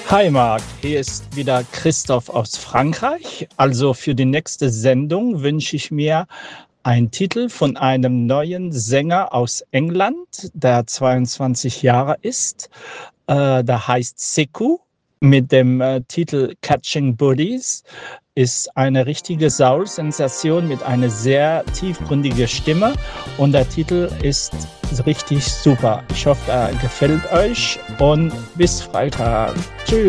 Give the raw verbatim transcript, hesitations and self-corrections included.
Hi Marc, hier ist wieder Christoph aus Frankreich. Also für die nächste Sendung wünsche ich mir einen Titel von einem neuen Sänger aus England, der zweiundzwanzig Jahre ist. Äh, der heißt Sekou mit dem äh, Titel Catching Buddies. Ist eine richtige Soul-Sensation mit einer sehr tiefgründigen Stimme und der Titel ist richtig super. Ich hoffe, er gefällt euch und bis Freitag. Tschüss.